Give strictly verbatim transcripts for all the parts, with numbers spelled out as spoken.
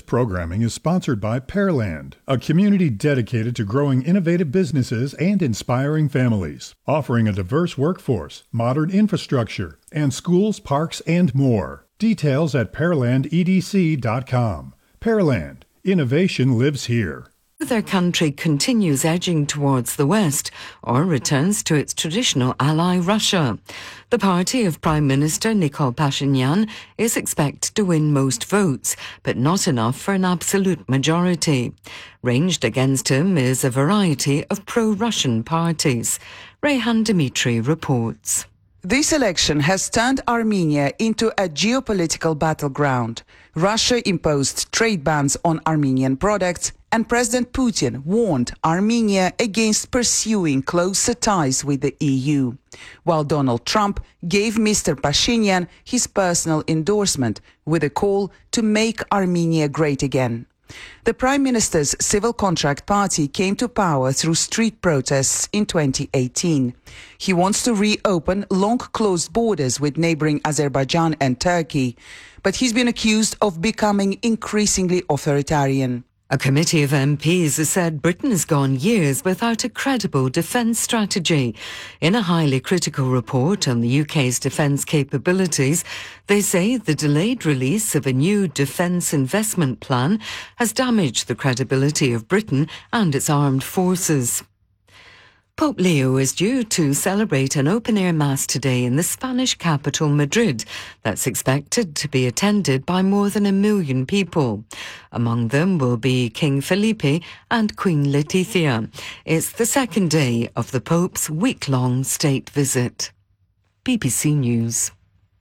programming is sponsored by Pearland, a community dedicated to growing innovative businesses and inspiring families, offering a diverse workforce, modern infrastructure, and schools, parks, and more. Details at pearland e d c dot com. Pearland. Innovation lives here. Their country continues edging towards the West or returns to its traditional ally Russia. The party of Prime Minister Nikol Pashinyan is expected to win most votes, but not enough for an absolute majority. Ranged against him is a variety of pro-Russian parties. Rayhan Dimitri reports. This election has turned Armenia into a geopolitical battleground. Russia imposed trade bans on Armenian products, and President Putin warned Armenia against pursuing closer ties with the E U, while Donald Trump gave Mister Pashinyan his personal endorsement with a call to make Armenia great again. The Prime Minister's Civil Contract Party came to power through street protests in twenty eighteen. He wants to reopen long-closed borders with neighboring Azerbaijan and Turkey, but he's been accused of becoming increasingly authoritarian. A committee of M Ps has said Britain has gone years without a credible defence strategy. In a highly critical report on the U K's defence capabilities, they say the delayed release of a new defence investment plan has damaged the credibility of Britain and its armed forces. Pope Leo is due to celebrate an open-air mass today in the Spanish capital, Madrid, that's expected to be attended by more than a million people. Among them will be King Felipe and Queen Letizia. It's the second day of the Pope's week-long state visit. B B C News.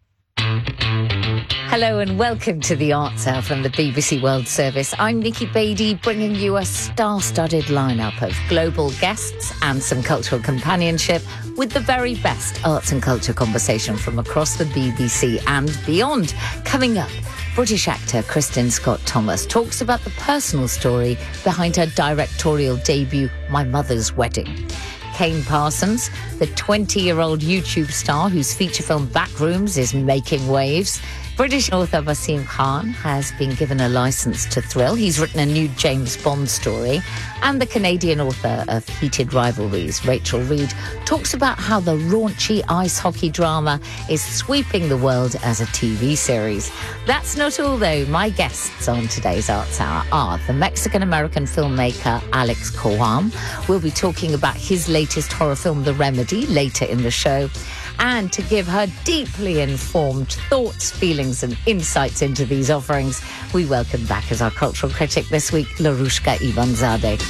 Hello and welcome to the Arts Hour from the B B C World Service. I'm Nikki Beattie, bringing you a star-studded lineup of global guests and some cultural companionship with the very best arts and culture conversation from across the B B C and beyond. Coming up, British actor Kristin Scott Thomas talks about the personal story behind her directorial debut, My Mother's Wedding. Kane Parsons, the twenty-year-old YouTube star whose feature film Backrooms is making waves. British author Wasim Khan has been given a licence to thrill. He's written a new James Bond story. And the Canadian author of Heated Rivalries, Rachel Reid, talks about how the raunchy ice hockey drama is sweeping the world as a T V series. That's not all, though. My guests on today's Arts Hour are the Mexican-American filmmaker Alex Coam. We'll be talking about his latest horror film, The Remedy, later in the show. And to give her deeply informed thoughts, feelings and insights into these offerings, we welcome back as our cultural critic this week, Larushka Ivanzadeh.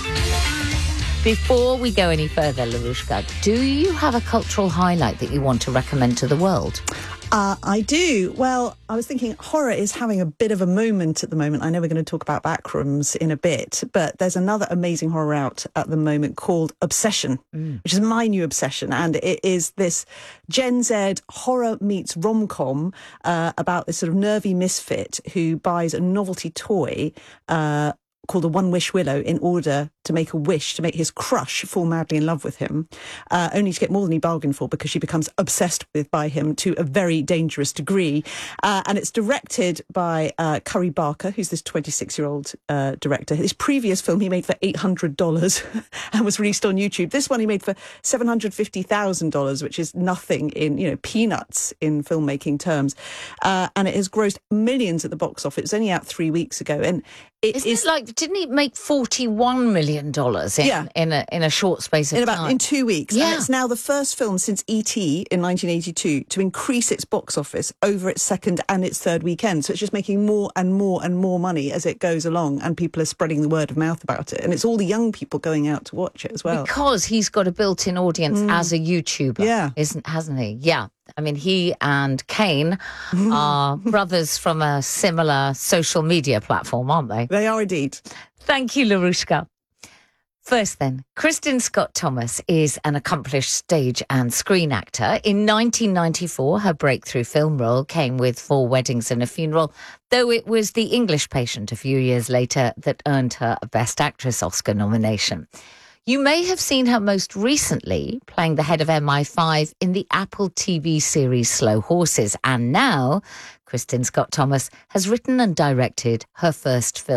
Before we go any further, Larushka, do you have a cultural highlight that you want to recommend to the world? Uh, I do. Well, I was thinking horror is having a bit of a moment at the moment. I know we're going to talk about Backrooms in a bit, but there's another amazing horror out at the moment called Obsession, mm. which is my new obsession. And it is this Gen Z horror meets rom-com uh, about this sort of nervy misfit who buys a novelty toy uh, called a One-Wish Willow in order to make a wish to make his crush fall madly in love with him, uh, only to get more than he bargained for because she becomes obsessed with by him to a very dangerous degree. Uh, and it's directed by uh, Curry Barker, who's this twenty-six-year-old uh, director. His previous film he made for eight hundred dollars and was released on YouTube. This one he made for seven hundred fifty thousand dollars, which is nothing in, you know, peanuts in filmmaking terms. Uh, and it has grossed millions at the box office. It was only out three weeks ago. And it Isn't is it like, didn't he make forty-one million dollars in, yeah. in, a, in a short space of in about, time? In two weeks. Yeah. And it's now the first film since E T in nineteen eighty-two to increase its box office over its second and its third weekend. So it's just making more and more and more money as it goes along, and people are spreading the word of mouth about it. And it's all the young people going out to watch it as well. Because he's got a built-in audience mm. as a YouTuber, yeah. isn't hasn't he? Yeah. I mean, he and Kane are brothers from a similar social media platform, aren't they? They are indeed. Thank you, Larushka. First then, Kristin Scott Thomas is an accomplished stage and screen actor. In nineteen ninety-four, her breakthrough film role came with Four Weddings and a Funeral, though it was The English Patient a few years later that earned her a Best Actress Oscar nomination. You may have seen her most recently playing the head of M I five in the Apple T V series Slow Horses. And now, Kristin Scott Thomas has written and directed her first film.